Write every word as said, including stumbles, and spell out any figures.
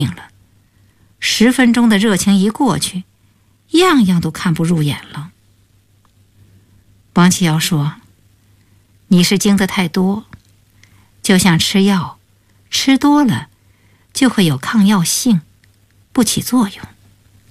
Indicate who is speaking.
Speaker 1: 了。十分钟的热情一过去，样样都看不入眼了。王启尧说：“你是经得太多，就像吃药，吃多了就会有抗药性，不起作用。